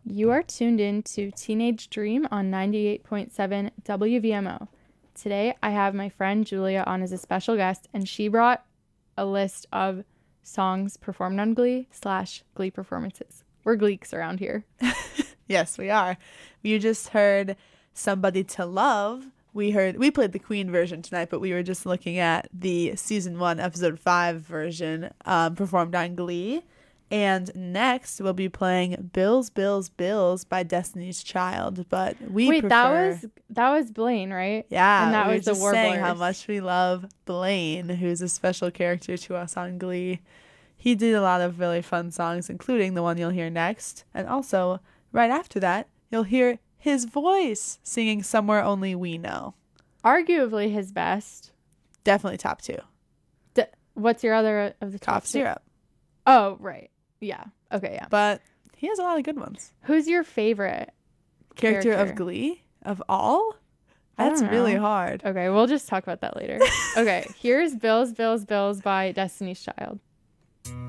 You are tuned in to Teenage Dream on 98.7 WVMO. Today, I have my friend Julia on as a special guest, and she brought a list of songs performed on Glee/Glee performances. We're Gleeks around here. Yes, we are. You just heard Somebody to Love. We played the Queen version tonight, but we were just looking at the season 1, episode 5 version performed on Glee. And next, we'll be playing Bills, Bills, Bills by Destiny's Child. But we prefer... that was Blaine, right? Yeah, and that we was were the just saying how Warblers. much we love Blaine, who's a special character to us on Glee. He did a lot of really fun songs, including the one you'll hear next. And also, right after that, you'll hear his voice singing Somewhere Only We Know. Arguably his best. Definitely top 2. What's your other of the top Cough Syrup. Oh, right. Yeah. Okay, yeah. But he has a lot of good ones. Who's your favorite Character of Glee? Of all? I don't That's know. really hard. Okay, we'll just talk about that later. Okay, here's Bills, Bills, Bills by Destiny's Child.